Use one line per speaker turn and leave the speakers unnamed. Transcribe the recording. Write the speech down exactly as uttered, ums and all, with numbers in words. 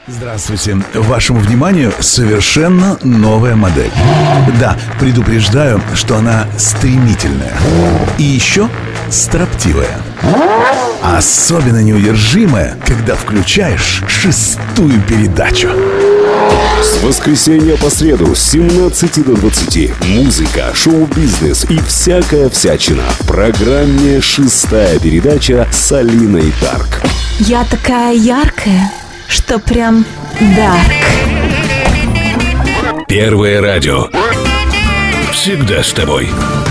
Здравствуйте. Вашему вниманию совершенно новая модель. Да, предупреждаю, что она стремительная. И еще строптивая. Особенно неудержимая, когда включаешь шестую передачу.
С воскресенья по среду с семнадцати до двадцати музыка, шоу-бизнес и всякая всячина в программе «Шестая передача» с Алиной Дарк.
Я такая яркая, что прям дарк.
Первое радио. Всегда с тобой.